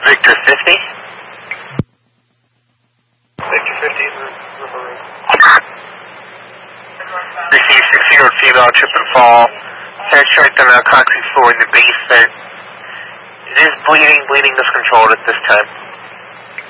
Victor 50. Victor 50, Receive 6-year-old female, trip and fall. Head strength on the concrete floor in the basement. It is bleeding is controlled at this time.